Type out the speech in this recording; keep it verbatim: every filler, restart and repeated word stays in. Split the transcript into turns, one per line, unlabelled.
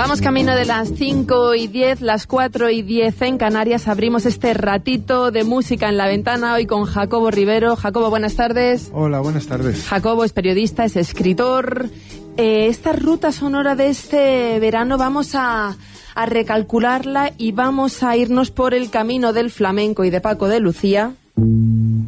Vamos camino de las cinco y diez, las cuatro y diez en Canarias. Abrimos este ratito de música en la ventana hoy con Jacobo Rivero. Jacobo, buenas tardes.
Hola, buenas tardes.
Jacobo es periodista, es escritor. Eh, esta ruta sonora de este verano vamos a, a recalcularla y vamos a irnos por el camino del flamenco y de Paco de Lucía.